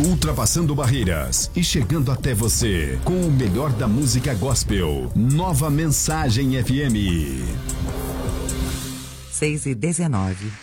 ultrapassando barreiras e chegando até você com o melhor da música gospel. Nova Mensagem FM. 6h19.